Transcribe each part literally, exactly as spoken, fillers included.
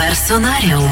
Персонаріум.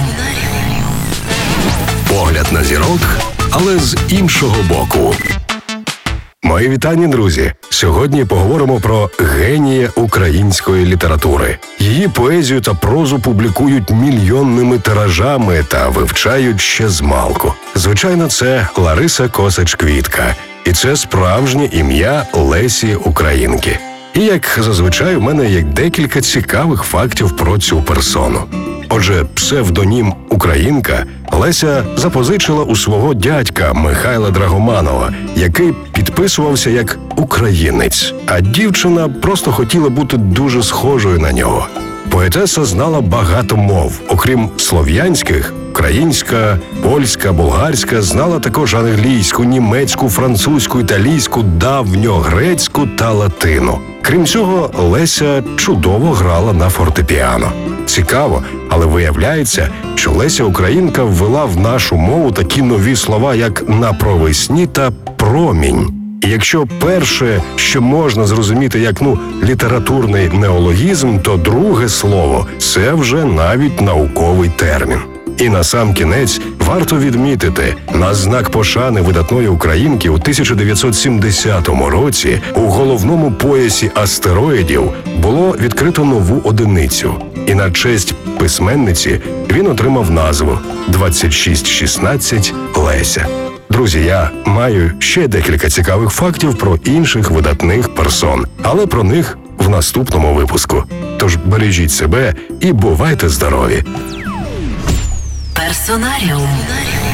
Погляд на зірок, але з іншого боку. Мої вітання, друзі! Сьогодні поговоримо про генія української літератури. Її поезію та прозу публікують мільйонними тиражами та вивчають ще змалку. Звичайно, це Лариса Косач-Квітка. І це справжнє ім'я Лесі Українки. І, як зазвичай, у мене є декілька цікавих фактів про цю персону. Отже, псевдонім «Українка» Леся запозичила у свого дядька Михайла Драгоманова, який підписувався як «Українець», а дівчина просто хотіла бути дуже схожою на нього. Поетеса знала багато мов. Окрім слов'янських, українська, польська, болгарська, знала також англійську, німецьку, французьку, італійську, давньогрецьку та латину. Крім цього, Леся чудово грала на фортепіано. Цікаво, але виявляється, що Леся Українка ввела в нашу мову такі нові слова, як «на провесні» та «промінь». І якщо перше, що можна зрозуміти як, ну, літературний неологізм, то друге слово – це вже навіть науковий термін. І насамкінець варто відмітити, на знак пошани видатної українки у тисяча дев'ятсот сімдесятому році у головному поясі астероїдів було відкрито нову одиницю. І на честь письменниці він отримав назву двадцять шість шістнадцять Леся. Друзі, я маю ще декілька цікавих фактів про інших видатних персон, але про них в наступному випуску. Тож бережіть себе і бувайте здорові! Персонаріум.